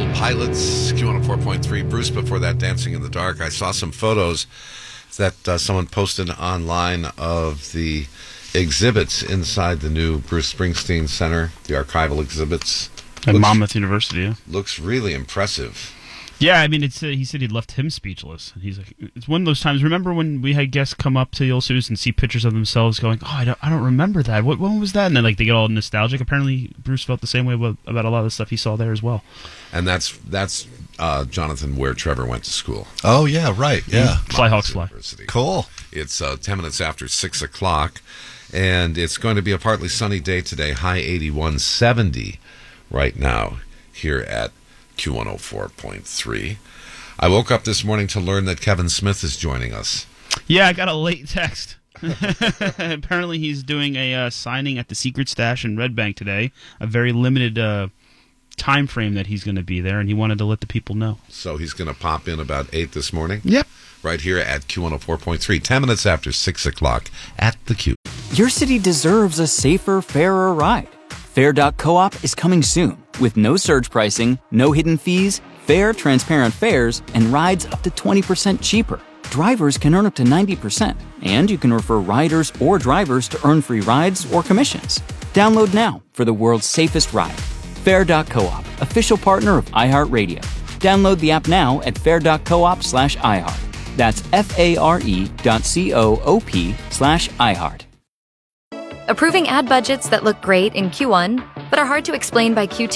Pilots, Q104.3. Bruce, before that, Dancing in the Dark. I saw some photos that someone posted online of the exhibits inside the new Bruce Springsteen Center, the archival exhibits. At Monmouth University, yeah. Looks really impressive. Yeah, I mean, he said he left him speechless. He's like, it's one of those times. Remember when we had guests come up to the old studios and see pictures of themselves, going, "Oh, I don't remember that. When was that?" And then they get all nostalgic. Apparently, Bruce felt the same way about a lot of the stuff he saw there as well. And that's Jonathan, where Trevor went to school. Oh yeah, right. Yeah, Fly Hawks Fly. University. Cool. It's 10 minutes after 6 o'clock, and it's going to be a partly sunny day today. High 81, 70 right now here at Q104.3. I woke up this morning to learn that Kevin Smith is joining us. Yeah, I got a late text. Apparently he's doing a signing at the Secret Stash in Red Bank today, a very limited time frame that he's going to be there, and he wanted to let the people know. So he's going to pop in about 8 this morning? Yep. Right here at Q104.3, 10 minutes after 6 o'clock at the Q. Your city deserves a safer, fairer ride. Fair.coop is coming soon with no surge pricing, no hidden fees, fair, transparent fares, and rides up to 20% cheaper. Drivers can earn up to 90%, and you can refer riders or drivers to earn free rides or commissions. Download now for the world's safest ride. Fair.coop, official partner of iHeartRadio. Download the app now at fair.coop/iHeart. That's FARE.coop/iHeart. Approving ad budgets that look great in Q1, but are hard to explain by Q2